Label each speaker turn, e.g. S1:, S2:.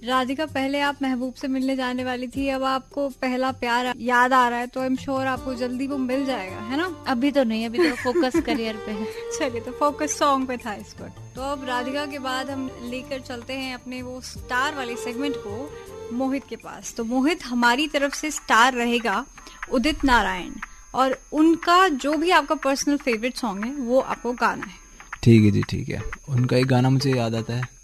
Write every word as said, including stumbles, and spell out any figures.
S1: राधिका, पहले आप महबूब से मिलने जाने वाली थी, अब आपको पहला प्यार याद आ रहा है, तो आई एम श्योर आपको जल्दी वो मिल जाएगा, है ना?
S2: अभी तो नहीं, अभी तो फोकस करियर पे है।
S1: चलिए, तो फोकस सॉन्ग पे था इस पर। तो अब राधिका के बाद हम लेकर चलते हैं अपने वो स्टार वाले सेगमेंट को मोहित के पास। तो मोहित, हमारी तरफ से स्टार रहेगा उदित नारायण, और उनका जो भी आपका पर्सनल फेवरेट सॉन्ग है वो आपको गाना है।
S3: ठीक है जी, ठीक है। उनका एक गाना मुझे याद आता है,